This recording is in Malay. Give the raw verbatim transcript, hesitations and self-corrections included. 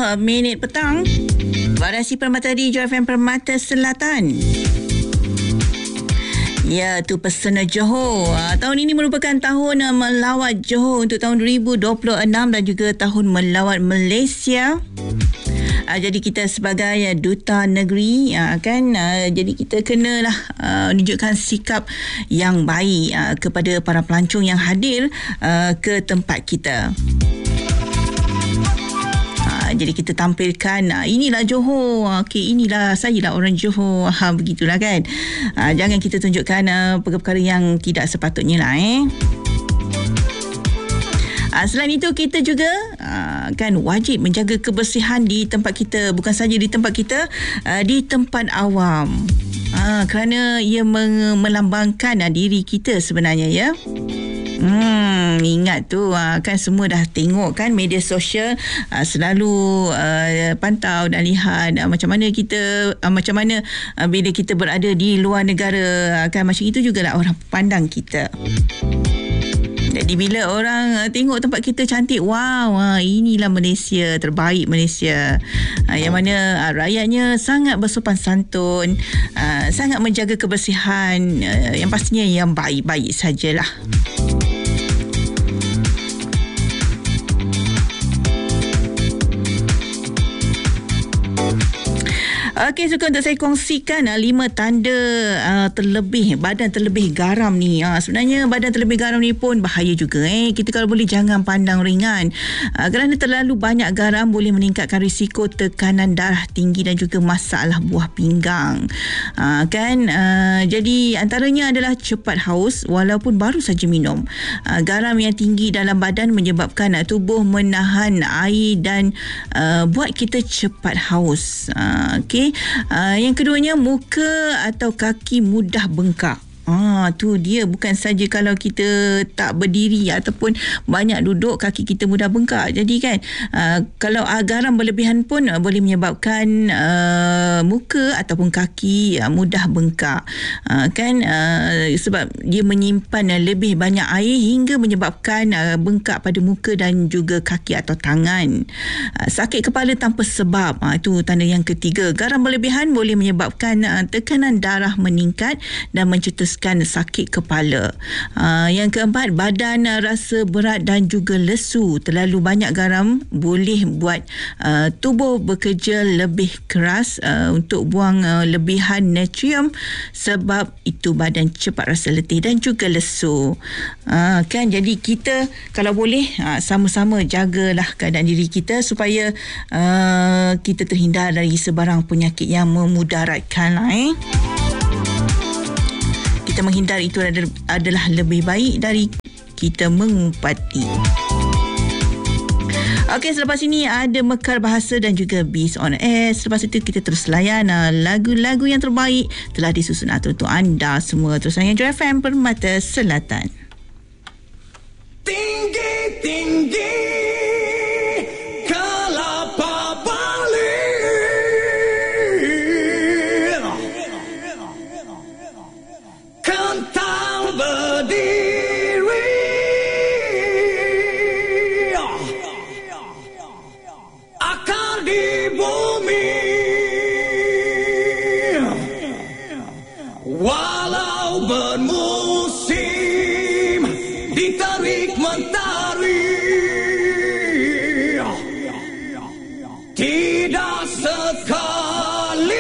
minit petang. Variasi Permata di Johor F M Permata Selatan. Ya, tu Pesona Johor. Uh, tahun ini merupakan tahun uh, melawat Johor untuk tahun dua ribu dua puluh enam dan juga tahun melawat Malaysia. Uh, jadi kita sebagai uh, duta negeri uh, kan uh, jadi kita kenalah uh, menunjukkan sikap yang baik uh, kepada para pelancong yang hadir uh, ke tempat kita. Jadi kita tampilkan uh, inilah Johor. Okey, inilah saya lah orang Johor. Ha, begitulah kan. Uh, jangan kita tunjukkan uh, perkara-perkara yang tidak sepatutnya lah eh. Uh, selain itu kita juga uh, kan wajib menjaga kebersihan di tempat kita, bukan saja di tempat kita, uh, di tempat awam. Uh, kerana ia meng- melambangkan uh, diri kita sebenarnya ya. Hmm, ingat tu uh, kan semua dah tengok kan media sosial uh, selalu uh, pantau dan lihat uh, macam mana kita uh, macam mana uh, bila kita berada di luar negara uh, kan macam itu jugalah orang pandang kita. Jadi bila orang uh, tengok tempat kita cantik, wow, uh, inilah Malaysia, terbaik Malaysia. Uh, yang mana uh, rakyatnya sangat bersopan santun, uh, sangat menjaga kebersihan, uh, yang pastinya yang baik-baik sajalah. Okey, suka untuk saya kongsikan uh, lima tanda uh, terlebih, badan terlebih garam ni. Uh, sebenarnya badan terlebih garam ni pun bahaya juga. Eh. Kita kalau boleh jangan pandang ringan. Uh, kerana terlalu banyak garam boleh meningkatkan risiko tekanan darah tinggi dan juga masalah buah pinggang. Uh, kan? Uh, jadi antaranya adalah cepat haus walaupun baru saja minum. Uh, garam yang tinggi dalam badan menyebabkan uh, tubuh menahan air dan uh, buat kita cepat haus. Uh, Okey. Uh, yang keduanya, muka atau kaki mudah bengkak. Ah, tu dia, bukan saja kalau kita tak berdiri ataupun banyak duduk kaki kita mudah bengkak. Jadi kan uh, kalau uh, garam berlebihan pun uh, boleh menyebabkan uh, muka ataupun kaki uh, mudah bengkak. Uh, kan uh, sebab dia menyimpan uh, lebih banyak air hingga menyebabkan uh, bengkak pada muka dan juga kaki atau tangan. Uh, sakit kepala tanpa sebab. Uh, itu tanda yang ketiga. Garam berlebihan boleh menyebabkan uh, tekanan darah meningkat dan mencetuskan sakit kepala. Uh, yang keempat, badan uh, rasa berat dan juga lesu. Terlalu banyak garam boleh buat uh, tubuh bekerja lebih keras uh, untuk buang uh, lebihan natrium, sebab itu badan cepat rasa letih dan juga lesu. Uh, kan jadi kita kalau boleh uh, sama-sama jagalah keadaan diri kita supaya uh, kita terhindar dari sebarang penyakit yang memudaratkan lah, eh. Kita menghindar itu adalah lebih baik dari kita mengumpati. Okey, selepas ini ada Mekar Bahasa dan juga Biz on Air. Selepas itu kita terus layan uh, lagu-lagu yang terbaik telah disusun atur untuk anda semua. Terus layan Johor F M Permata Selatan. Tinggi, tinggi kelapa Bali, kentang berdiri akar di bumi, walau bermusim ditarik mentari, tidak sekali